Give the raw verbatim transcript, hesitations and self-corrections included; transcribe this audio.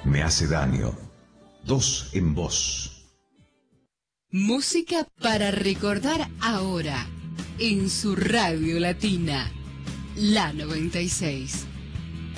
Me hace daño. Dos en voz. Música para recordar ahora, en su radio latina, la noventa y seis.